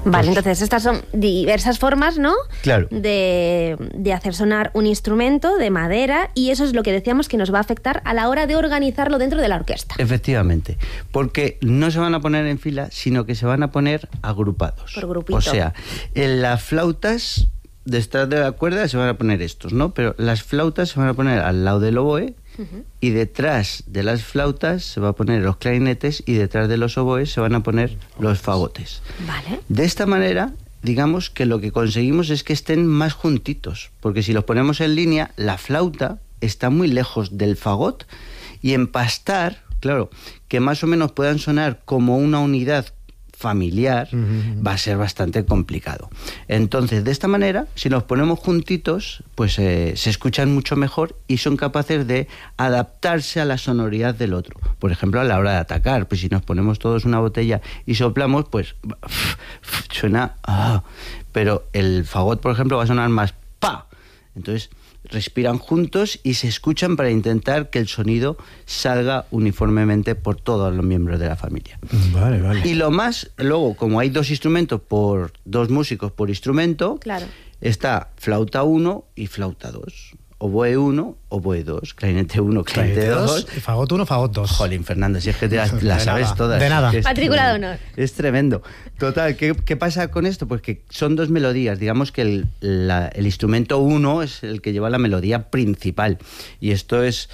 Vale, entonces estas son diversas formas, ¿no? Claro. De hacer sonar un instrumento de madera, y eso es lo que decíamos que nos va a afectar a la hora de organizarlo dentro de la orquesta. Efectivamente, porque no se van a poner en fila, sino que se van a poner agrupados. Por grupito. O sea, en las flautas, detrás de la cuerda se van a poner estos, ¿no? Pero las flautas se van a poner al lado del oboe, y detrás de las flautas se va a poner los clarinetes, y detrás de los oboes se van a poner los fagotes. Vale. De esta manera, digamos que lo que conseguimos es que estén más juntitos, porque si los ponemos en línea, la flauta está muy lejos del fagot, y empastar, claro, que más o menos puedan sonar como una unidad familiar, va a ser bastante complicado. Entonces, de esta manera, si nos ponemos juntitos, pues se escuchan mucho mejor y son capaces de adaptarse a la sonoridad del otro. Por ejemplo, a la hora de atacar, pues si nos ponemos todos una botella y soplamos, pues suena... pero el fagot, por ejemplo, va a sonar más pa. Entonces, respiran juntos y se escuchan para intentar que el sonido salga uniformemente por todos los miembros de la familia. Vale, vale. Y lo más, luego, como hay dos músicos por instrumento, Claro. está flauta 1 y flauta 2. Oboe 1, oboe 2, clarinete 1, clarinete 2. Fagot 1, fagot 2. Jolín, Fernando, si es que te las sabes nada, todas. de nada. Matrícula de honor. Es tremendo. Total, ¿qué pasa con esto? Pues que son dos melodías. Digamos que el instrumento 1 es el que lleva la melodía principal. Y esto es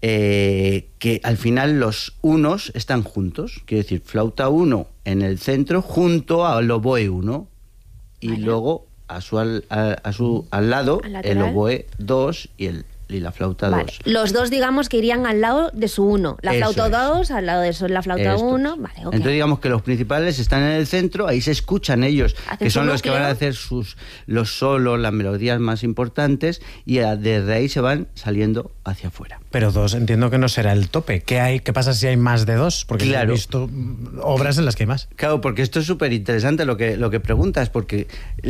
que al final los unos están juntos. Quiere decir, flauta 1 en el centro junto al oboe 1. Y Vale. Luego al lado el oboe 2 y la flauta 2. Vale. Los dos, digamos, que irían al lado de su 1. La Eso flauta es. 2 al lado de la flauta Esto 1. es. Vale, ok. Entonces digamos que los principales están en el centro, ahí se escuchan ellos, Hacen que son su los que núcleo. van a hacer los solos, las melodías más importantes, y desde ahí se van saliendo hacia afuera. Pero 2 entiendo que no será el tope. ¿Qué pasa si hay más de 2? Porque Claro. he visto obras en las que hay más. Claro, porque esto es súper interesante lo que preguntas, porque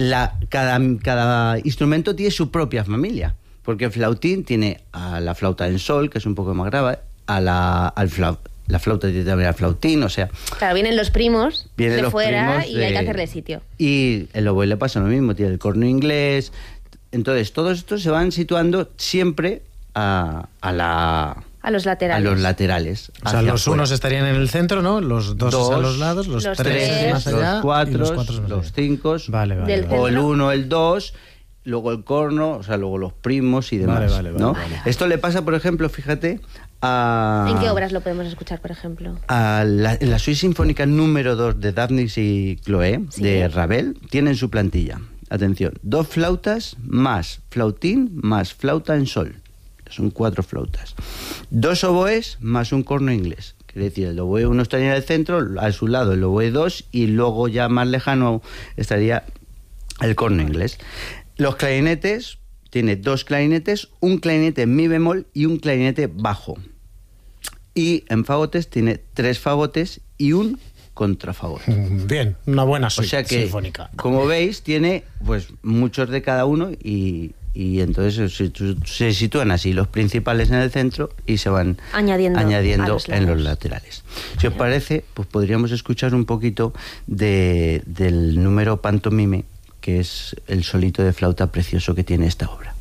cada instrumento tiene su propia familia. Porque el flautín tiene a la flauta en sol, que es un poco más grave, la flauta tiene también al flautín, o sea... Claro, vienen los primos Vienen de los fuera primos y hay que hacerle sitio. Y el oboe le pasa lo mismo, tiene el corno inglés. Entonces, todos estos se van situando siempre a los laterales. los laterales. O sea, hacia los afuera. unos estarían en el centro, ¿no? Los dos a los lados, los los tres tres, más allá. los cuatro, y más allá. los cinco. Vale, vale. Del vale. O el centro. 1, el 2, luego el corno, o sea, luego los primos y demás. Vale, ¿no? vale. Esto le pasa, por ejemplo, fíjate, ¿En qué obras lo podemos escuchar, por ejemplo? en la suite sinfónica número 2 de Daphnis y Chloé, Sí. de Ravel, tienen su plantilla. Atención, 2 flautas más flautín más flauta en sol. Son 4 flautas. 2 oboes más un corno inglés. Quiere decir, el oboe 1 estaría en el centro, a su lado el oboe 2, y luego ya más lejano estaría el corno inglés. Los clarinetes, tiene 2 clarinetes, un clarinete en mi bemol y un clarinete bajo. Y en fagotes tiene 3 fagotes y un contrafagot. Bien, una buena O suite sea que, sinfónica. como veis, tiene pues muchos de cada uno, y entonces se sitúan así los principales en el centro y se van Añadiendo a los en los lados. laterales. Si os parece, pues podríamos escuchar un poquito del número pantomime, que es el solito de flauta precioso que tiene esta obra.